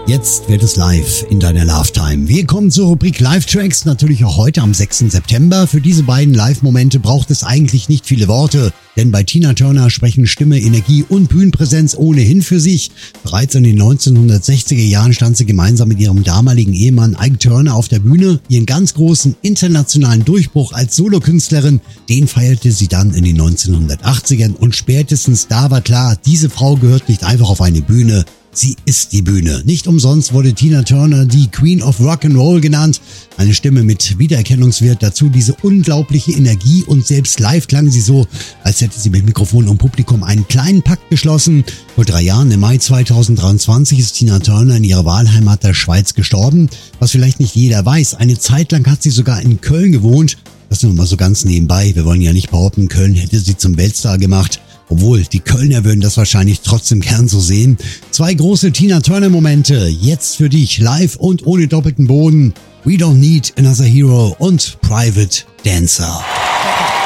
Jetzt wird es live in deiner Love-Time. Wir kommen zur Rubrik Live-Tracks, natürlich auch heute am 6. September. Für diese beiden Live-Momente braucht es eigentlich nicht viele Worte, denn bei Tina Turner sprechen Stimme, Energie und Bühnenpräsenz ohnehin für sich. Bereits in den 1960er Jahren stand sie gemeinsam mit ihrem damaligen Ehemann Ike Turner auf der Bühne. Ihren ganz großen internationalen Durchbruch als Solokünstlerin, den feierte sie dann in den 1980ern und spätestens da war klar, diese Frau gehört nicht einfach auf eine Bühne. Sie ist die Bühne. Nicht umsonst wurde Tina Turner die Queen of Rock'n'Roll genannt. Eine Stimme mit Wiedererkennungswert, dazu diese unglaubliche Energie und selbst live klang sie so, als hätte sie mit Mikrofon und Publikum einen kleinen Pakt geschlossen. Vor 3 Jahren, im Mai 2023, ist Tina Turner in ihrer Wahlheimat der Schweiz gestorben. Was vielleicht nicht jeder weiß, eine Zeit lang hat sie sogar in Köln gewohnt. Das nur mal so ganz nebenbei. Wir wollen ja nicht behaupten, Köln hätte sie zum Weltstar gemacht. Obwohl, die Kölner würden das wahrscheinlich trotzdem gern so sehen. 2 große Tina Turner-Momente, jetzt für dich, live und ohne doppelten Boden. We Don't Need Another Hero und Private Dancer.